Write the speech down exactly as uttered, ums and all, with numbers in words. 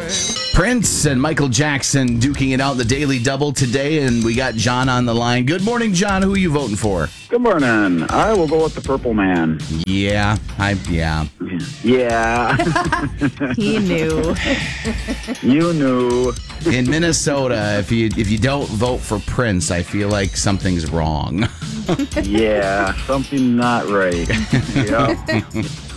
Prince and Michael Jackson duking it out in the Daily Double today, and we got John on the line. Good morning, John. Who are you voting for? Good morning. I will go with the Purple Man. Yeah, I yeah. Yeah. He knew. You knew. In Minnesota, if you if you don't vote for Prince, I feel like something's wrong. Yeah, something not right. Yeah.